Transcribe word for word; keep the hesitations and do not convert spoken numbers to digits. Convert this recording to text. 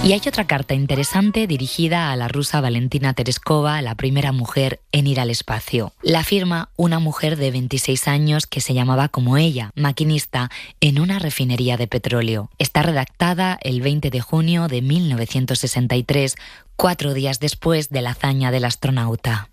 Y hay otra carta interesante dirigida a la rusa Valentina Tereskova, la primera mujer en ir al espacio. La firma una mujer de veintiséis años que se llamaba como ella, maquinista en una refinería de petróleo. Está redactada el veinte de junio de mil novecientos sesenta y tres, cuatro días después de la hazaña del astronauta.